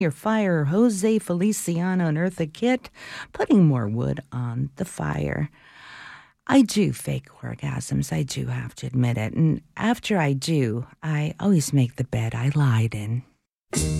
your fire, Jose Feliciano and Eartha Kitt, putting more wood on the fire. I do fake orgasms, I do have to admit it. And after I do, I always make the bed I lied in.